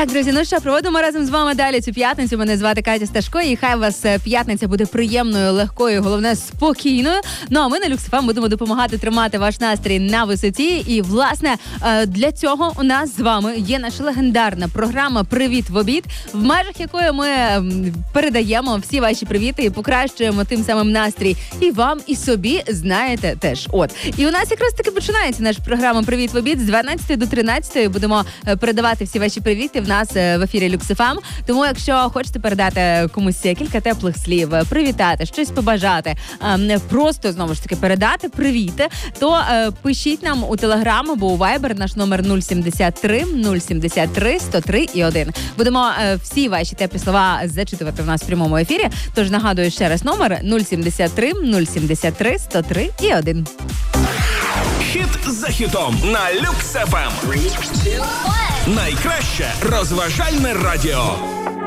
Так, друзі, ну що, проводимо разом з вами далі цю п'ятницю. Мене звати Катя Сташко, і хай у вас п'ятниця буде приємною, легкою, головне, спокійною. Ну, а ми на Люкс ФМ будемо допомагати тримати ваш настрій на висоті. І, власне, для цього у нас з вами є наша легендарна програма «Привіт в обід», в межах якої ми передаємо всі ваші привіти і покращуємо тим самим настрій і вам, і собі, знаєте, теж. От. І у нас якраз таки починається наша програма «Привіт в обід» з 12 до 13. Будемо передавати всі ваші привіти в нас в ефірі Люкс ФМ. Тому, якщо хочете передати комусь кілька теплих слів, привітати, щось побажати, просто, знову ж таки, передати привіти, то пишіть нам у Телеграм або у Вайбер, наш номер 073 073 103 і 1. Будемо всі ваші теплі слова зачитувати в нас в прямому ефірі. Тож нагадую ще раз номер 073 073 103 і 1. Хіт за хітом на Люкс ФМ. Найкраще розважальне радіо.